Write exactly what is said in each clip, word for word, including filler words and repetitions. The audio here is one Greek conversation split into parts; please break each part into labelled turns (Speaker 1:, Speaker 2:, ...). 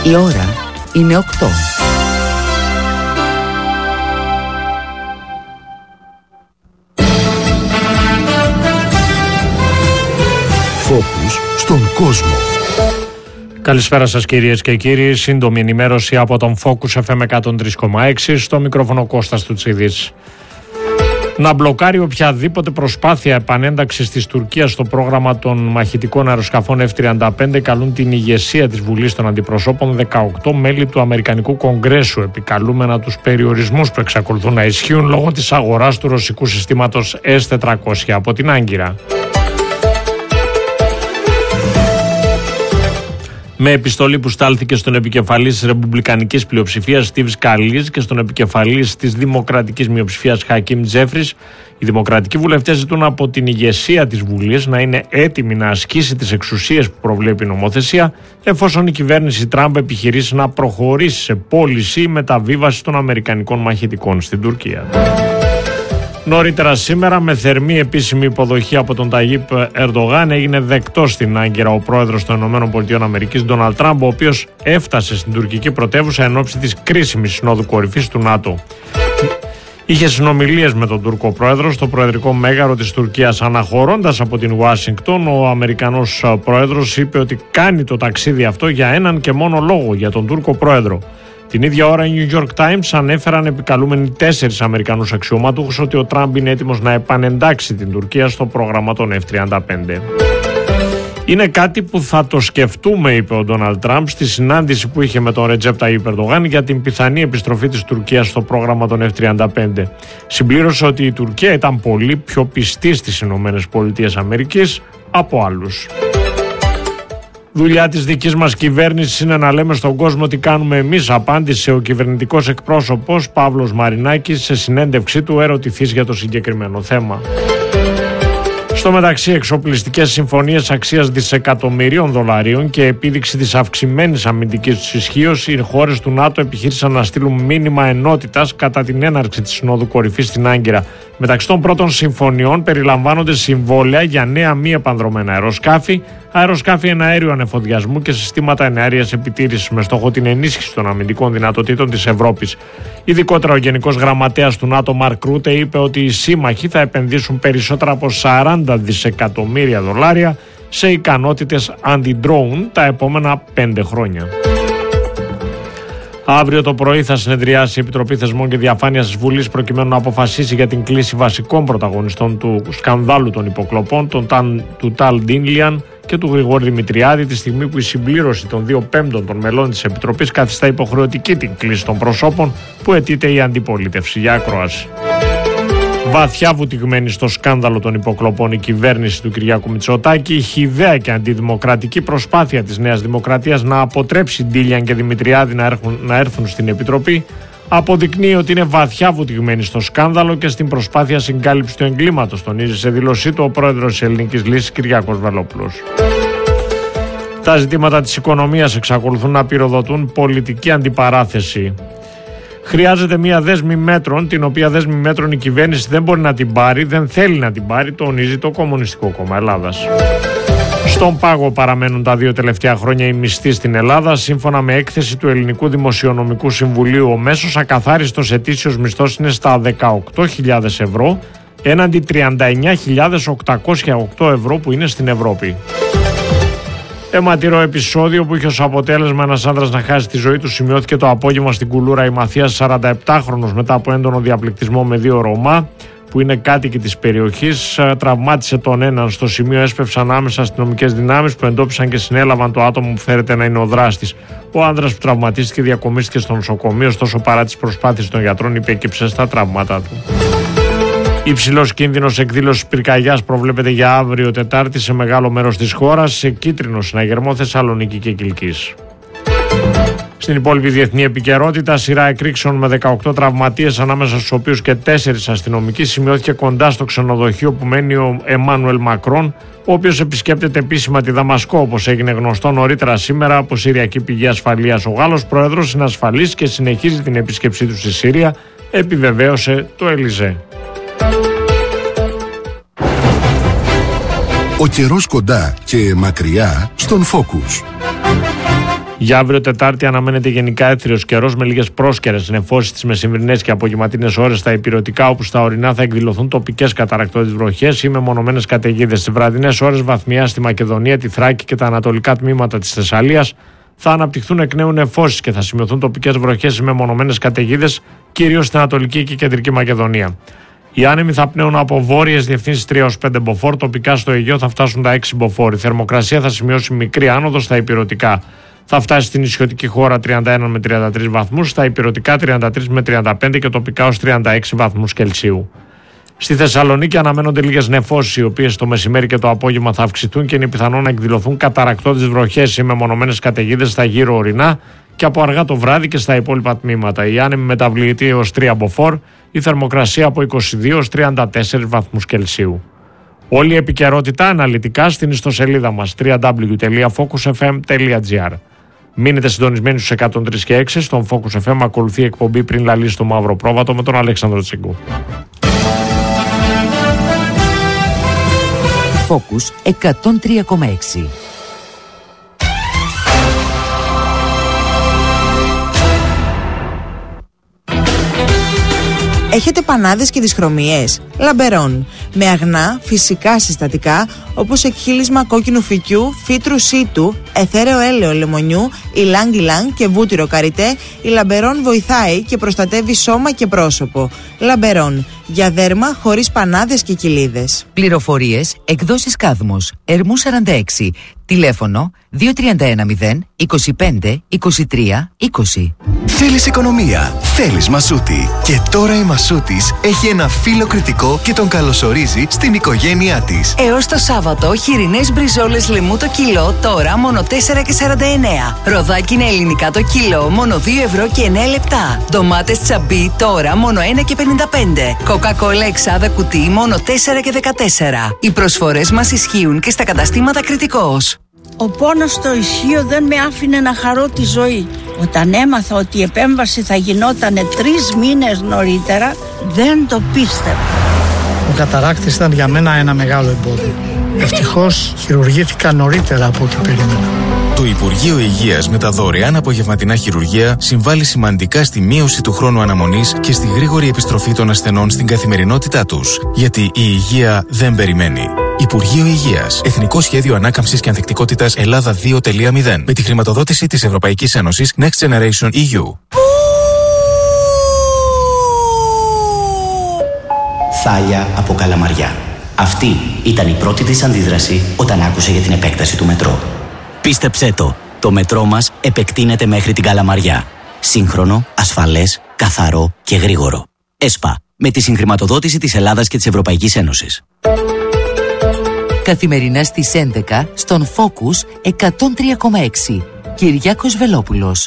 Speaker 1: Η ώρα είναι οκτώ.
Speaker 2: Φόκους στον κόσμο.
Speaker 3: Καλησπέρα σας κυρίες και κύριοι. Σύντομη ενημέρωση από τον Focus εφ εμ εκατόν τρία κόμμα έξι. Στο μικρόφωνο Κώστας Τουτσίδης. Να μπλοκάρει οποιαδήποτε προσπάθεια επανένταξης της Τουρκίας στο πρόγραμμα των μαχητικών αεροσκαφών εφ τριάντα πέντε καλούν την ηγεσία της Βουλής των Αντιπροσώπων δεκαοκτώ μέλη του Αμερικανικού Κογκρέσου, επικαλούμενα τους περιορισμούς που εξακολουθούν να ισχύουν λόγω της αγοράς του ρωσικού συστήματος ες τετρακόσια από την Άγκυρα. Με επιστολή που στάλθηκε στον επικεφαλής της Ρεπουμπλικανικής πλειοψηφίας Στιβ Σκαλίζ και στον επικεφαλής της Δημοκρατικής μειοψηφίας Χακίμ Τζέφρις, οι δημοκρατικοί βουλευτές ζητούν από την ηγεσία της Βουλής να είναι έτοιμη να ασκήσει τις εξουσίες που προβλέπει η νομοθεσία, εφόσον η κυβέρνηση Τραμπ επιχειρήσει να προχωρήσει σε πώληση μεταβίβαση των Αμερικανικών μαχητικών στην Τουρκία. Νωρίτερα σήμερα, με θερμή επίσημη υποδοχή από τον Ταγίπ Ερντογάν, έγινε δεκτός στην Άγκυρα ο πρόεδρος των ΗΠΑ Ντόναλντ Τραμπ, ο οποίος έφτασε στην τουρκική πρωτεύουσα εν ώψη της κρίσιμης συνόδου κορυφής του ΝΑΤΟ. Είχε συνομιλίες με τον Τούρκο πρόεδρο στο προεδρικό μέγαρο της Τουρκίας. Αναχωρώντας από την Ουάσιγκτον, ο Αμερικανός πρόεδρος είπε ότι κάνει το ταξίδι αυτό για έναν και μόνο λόγο, για τον Τούρκο πρόεδρο. Την ίδια ώρα, οι New York Times ανέφεραν επικαλούμενοι τέσσερις Αμερικανούς αξιωματούχους ότι ο Τραμπ είναι έτοιμος να επανεντάξει την Τουρκία στο πρόγραμμα των εφ τριάντα πέντε. Είναι κάτι που θα το σκεφτούμε, είπε ο Ντόναλντ Τραμπ στη συνάντηση που είχε με τον Ρετζέπ Ταγίπ Ερντογάν για την πιθανή επιστροφή της Τουρκίας στο πρόγραμμα των εφ τριάντα πέντε. Συμπλήρωσε ότι η Τουρκία ήταν πολύ πιο πιστή στις ΗΠΑ από άλλους. Δουλειά της δικής μας κυβέρνησης είναι να λέμε στον κόσμο τι κάνουμε εμείς, απάντησε ο κυβερνητικός εκπρόσωπος Παύλος Μαρινάκης σε συνέντευξή του ερωτηθείς για το συγκεκριμένο θέμα. Στο μεταξύ, εξοπλιστικές συμφωνίες αξίας δισεκατομμυρίων δολαρίων και επίδειξη της αυξημένης αμυντικής τους ισχύως, οι χώρες του ΝΑΤΟ επιχείρησαν να στείλουν μήνυμα ενότητας κατά την έναρξη της Συνόδου Κορυφής στην Άγκυρα. Μεταξύ των πρώτων συμφωνιών περιλαμβάνονται συμβόλαια για νέα μη επανδρομένα αεροσκάφη, αεροσκάφη εναέριου ανεφοδιασμού και συστήματα εναέριας επιτήρησης με στόχο την ενίσχυση των αμυντικών δυνατοτήτων της Ευρώπης. Ειδικότερα, ο Γενικός Γραμματέας του ΝΑΤΟ Μαρκ Ρούτε είπε ότι οι σύμμαχοι θα επενδύσουν περισσότερα από σαράντα δισεκατομμύρια δολάρια σε ικανότητες αντι-drone τα επόμενα πέντε χρόνια. Αύριο το πρωί θα συνεδριάσει η Επιτροπή Θεσμών και Διαφάνειας της Βουλής προκειμένου να αποφασίσει για την κλίση βασικών πρωταγωνιστών του σκανδάλου των υποκλοπών, τον ταν, του Ταλ Ντίνλιαν και του Γρηγόρη Δημητριάδη, τη στιγμή που η συμπλήρωση των δύο πέμπτων των μελών της Επιτροπής καθιστά υποχρεωτική την κλίση των προσώπων που αιτείται η αντιπολίτευση για ακρόαση. Βαθιά βουτυγμένη στο σκάνδαλο των υποκλοπών, η κυβέρνηση του Κυριάκου Μητσοτάκη, η χυδαία και αντιδημοκρατική προσπάθεια της Νέας Δημοκρατίας να αποτρέψει Ντίλιαν και Δημητριάδη να έρθουν, να έρθουν στην Επιτροπή, αποδεικνύει ότι είναι βαθιά βουτυγμένη στο σκάνδαλο και στην προσπάθεια συγκάλυψης του εγκλήματος, τονίζει σε δήλωσή του ο πρόεδρος της Ελληνικής Λύσης Κυριάκος Βελόπουλος. Τα ζητήματα της οικονομίας εξακολουθούν να πυροδοτούν πολιτική αντιπαράθεση. Χρειάζεται μια δέσμη μέτρων, την οποία δέσμη μέτρων η κυβέρνηση δεν μπορεί να την πάρει, δεν θέλει να την πάρει, τονίζει το Κομμουνιστικό Κόμμα Ελλάδας. Στον πάγο παραμένουν τα δύο τελευταία χρόνια οι μισθοί στην Ελλάδα. Σύμφωνα με έκθεση του Ελληνικού Δημοσιονομικού Συμβουλίου, ο μέσος ακαθάριστος ετήσιος μισθός είναι στα δεκαοκτώ χιλιάδες ευρώ, έναντι τριάντα εννιά χιλιάδες οκτακόσια οκτώ ευρώ που είναι στην Ευρώπη. Αιματηρό επεισόδιο που είχε ως αποτέλεσμα ένας άνδρας να χάσει τη ζωή του σημειώθηκε το απόγευμα στην Κουλούρα. Η Μαθίας, σαρανταεπτάχρονος, μετά από έντονο διαπληκτισμό με δύο Ρωμά που είναι κάτοικοι της περιοχής, τραυμάτισε τον έναν. Στο σημείο έσπευσαν άμεσα αστυνομικές δυνάμεις που εντόπισαν και συνέλαβαν το άτομο που φέρεται να είναι ο δράστης. Ο άνδρας που τραυματίστηκε διακομίστηκε στο νοσοκομείο, ωστόσο παρά τις προσπάθειες των γιατρών υπέκυψε στα τραύματά του. Υψηλός κίνδυνος εκδήλωσης πυρκαγιάς προβλέπεται για αύριο Τετάρτη σε μεγάλο μέρος της χώρας, σε Κίτρινο, Συναγερμό, Θεσσαλονίκη και Κιλκής. Στην υπόλοιπη διεθνή επικαιρότητα, σειρά εκρήξεων με δεκαοκτώ τραυματίες, ανάμεσα στους οποίους και τέσσερις αστυνομικοί, σημειώθηκε κοντά στο ξενοδοχείο που μένει ο Εμμάνουελ Μακρόν, ο οποίος επισκέπτεται επίσημα τη Δαμασκό, όπως έγινε γνωστό νωρίτερα σήμερα από Συριακή Πηγή Ασφαλείας. Ο Γάλλος Πρόεδρος είναι ασφαλής και συνεχίζει την επίσκεψή του στη Συρία, επιβεβαίωσε το Ελιζέ.
Speaker 2: Ο καιρός κοντά και μακριά στον Focus.
Speaker 3: Για αύριο Τετάρτη αναμένεται γενικά έθριος καιρός με λίγες πρόσκαιρες νεφώσεις τις μεσημβρινές και απογευματινές ώρες στα ηπειρωτικά, όπου στα ορεινά θα εκδηλωθούν τοπικές καταρρακτώδεις βροχές ή μεμονωμένες καταιγίδες. Στις βραδινές ώρες βαθμιά στη Μακεδονία, τη Θράκη και τα ανατολικά τμήματα της Θεσσαλίας θα αναπτυχθούν εκ νέου νεφώσεις και θα σημειωθούν τοπικές βροχές ή μεμονωμένες καταιγίδες, κυρίως στην Ανατολική και Κεντρική Μακεδονία. Οι άνεμοι θα πνέουν από βόρειες διευθύνσεις τρία έως πέντε μποφόρ, τοπικά στο Αιγαίο θα φτάσουν τα έξι μποφόρ. Η θερμοκρασία θα σημειώσει μικρή άνοδο στα ηπειρωτικά. Θα φτάσει στην νησιωτική χώρα τριάντα ένα με τριάντα τρεις βαθμούς, στα ηπειρωτικά τριάντα τρεις με τριάντα πέντε και τοπικά ως τριάντα έξι βαθμούς Κελσίου. Στη Θεσσαλονίκη αναμένονται λίγες νεφώσεις, οι οποίες το μεσημέρι και το απόγευμα θα αυξηθούν και είναι πιθανό να εκδηλωθούν καταρρακτώδεις βροχές ή μεμονωμένες καταιγίδες στα γύρω ορεινά και από αργά το βράδυ και στα υπόλοιπα τμήματα. Οι άνεμοι μεταβλητοί έως τρία μποφόρ, η θερμοκρασία από είκοσι δύο έως τριάντα τέσσερις βαθμούς Κελσίου. Όλη η επικαιρότητα αναλυτικά στην ιστοσελίδα μας double-u double-u double-u τελεία focus f m τελεία g r. Μείνετε συντονισμένοι στους εκατόν τρία και έξι. Στον Focus εφ εμ ακολουθεί η εκπομπή Πριν λαλήσει το μαύρο πρόβατο με τον Αλέξανδρο Τσιγκού.
Speaker 1: Focus εκατόν τρία κόμμα έξι.
Speaker 4: Έχετε πανάδες και δυσχρωμίες? Λαμπερών. Με αγνά, φυσικά συστατικά, όπως εκχύλισμα κόκκινου φυκιού, φύτρου σίτου, αιθέρεο έλαιο λεμονιού, ηλάνγκ ηλάνγκ και βούτυρο καριτέ, η Λαμπερών βοηθάει και προστατεύει σώμα και πρόσωπο. Λαμπερών. Για δέρμα χωρίς πανάδες και κοιλίδες.
Speaker 1: Πληροφορίες, εκδόσεις Κάδμος, Ερμού σαράντα έξι, τηλέφωνο δύο τρία ένα μηδέν είκοσι πέντε είκοσι τρία είκοσι.
Speaker 5: Θέλεις οικονομία, θέλεις Μασούτη. Και τώρα η Μασούτης έχει ένα φίλο κριτικό και τον καλωσορίζει στην οικογένειά της.
Speaker 6: Έως το Σάββατο, χοιρινές μπριζόλες λεμού το κιλό, τώρα μόνο τέσσερα και σαράντα εννέα. Ροδάκινα ελληνικά το κιλό, μόνο δύο ευρώ και εννέα λεπτά. Ντομάτες τσαμπί, τώρα μόνο ένα και πενήντα πέντε. Κοκακόλα εξάδα κουτί, μόνο τέσσερα και δεκατέσσερα. Οι προσφορές μας ισχύουν και στα καταστήματα Κριτικός.
Speaker 7: Ο πόνος στο ισχύο δεν με άφηνε να χαρώ τη ζωή. Όταν έμαθα ότι η επέμβαση θα γινότανε τρεις μήνες νωρίτερα, δεν το πίστευα.
Speaker 8: Ο καταράκτης ήταν για μένα ένα μεγάλο εμπόδιο. Ευτυχώς χειρουργήθηκα νωρίτερα από ό,τι περίμενα.
Speaker 9: Το Υπουργείο Υγείας με τα δωρεάν απογευματινά χειρουργία συμβάλλει σημαντικά στη μείωση του χρόνου αναμονής και στη γρήγορη επιστροφή των ασθενών στην καθημερινότητά τους. Γιατί η υγεία δεν περιμένει. Υπουργείο Υγείας. Εθνικό Σχέδιο Ανάκαμψης και Ανθεκτικότητας Ελλάδα δύο τελεία μηδέν. Με τη χρηματοδότηση της Ευρωπαϊκής Ένωσης Next Generation ι γιου.
Speaker 10: Θάλια από Καλαμαριά. Αυτή ήταν η πρώτη της αντίδραση όταν άκουσε για την επέκταση του μετρό. Πίστεψέ το, το μετρό μας επεκτείνεται μέχρι την Καλαμαριά. Σύγχρονο, ασφαλές, καθαρό και γρήγορο. ΕΣΠΑ, με τη συγχρηματοδότηση της Ελλάδας και της Ευρωπαϊκής Ένωσης.
Speaker 1: Καθημερινά στις έντεκα στον Focus εκατόν τρία κόμμα έξι. Κυριάκος Βελόπουλος.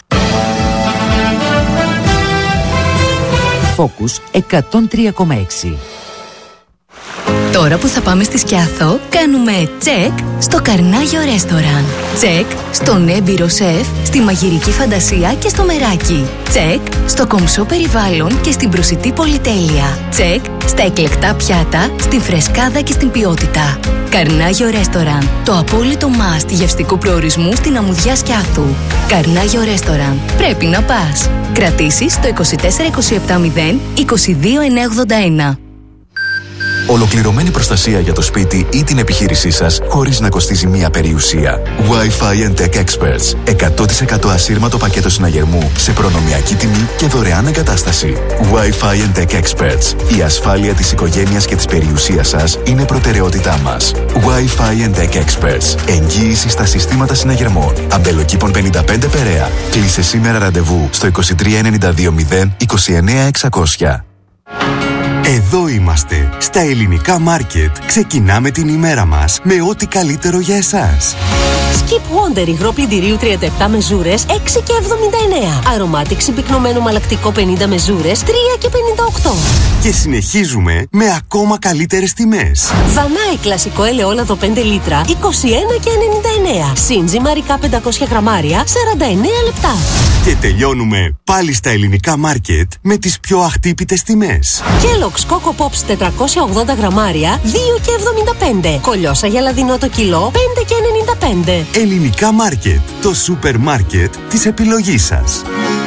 Speaker 1: Focus εκατόν τρία κόμμα έξι.
Speaker 11: Τώρα που θα πάμε στη Σκιάθο, κάνουμε τσεκ στο Καρνάγιο Ρέστοραν. Τσεκ στον έμπειρο σεφ, στη μαγειρική φαντασία και στο μεράκι. Τσεκ στο κομψό περιβάλλον και στην προσιτή πολυτέλεια. Τσεκ στα εκλεκτά πιάτα, στην φρεσκάδα και στην ποιότητα. Καρνάγιο Ρέστοραν, το απόλυτο must γευστικού προορισμού στην αμμουδιά Σκιάθου. Καρνάγιο Ρέστοραν, πρέπει να πας. Κρατήσεις στο είκοσι τέσσερα είκοσι επτά μηδέν είκοσι δύο εννιακόσια ογδόντα ένα.
Speaker 5: Ολοκληρωμένη προστασία για το σπίτι ή την επιχείρησή σας χωρίς να κοστίζει μία περιουσία. Wi-Fi and Tech Experts. εκατό τοις εκατό ασύρματο πακέτο συναγερμού σε προνομιακή τιμή και δωρεάν εγκατάσταση. Wi-Fi and Tech Experts. Η ασφάλεια της οικογένειας και της περιουσίας σας είναι προτεραιότητά μας. Wi-Fi and Tech Experts. Εγγύηση στα συστήματα συναγερμών. Αμπελοκήπων πενήντα πέντε Περαία. Κλείσε σήμερα ραντεβού στο είκοσι τρία ενενήντα δύο μηδέν είκοσι εννέα εξακόσια.
Speaker 12: Εδώ είμαστε, στα ελληνικά μάρκετ. Ξεκινάμε την ημέρα μας με ό,τι καλύτερο για εσάς.
Speaker 13: Skip Wonder υγρό πλυντηρίου τριάντα επτά μεζούρες έξι και εβδομήντα εννέα. Aromatic συμπυκνωμένο μαλακτικό πενήντα μεζούρες τρία και πενήντα οκτώ.
Speaker 12: Και συνεχίζουμε με ακόμα καλύτερες τιμές.
Speaker 13: Δανάη κλασικό ελαιόλαδο πέντε λίτρα είκοσι ένα και ενενήντα εννέα. Σύντζι μαρικά πεντακόσια γραμμάρια σαράντα εννέα λεπτά.
Speaker 12: Και τελειώνουμε πάλι στα ελληνικά μάρκετ με τις πιο αχτύπητες τιμές.
Speaker 13: Kellogg's Coco Pops τετρακόσια ογδόντα γραμμάρια δύο και εβδομήντα πέντε. Κολιόσα γελαδινό το κιλό πέντε και ενενήντα πέντε.
Speaker 12: Ελληνικά μάρκετ, το σούπερ μάρκετ της επιλογής σας.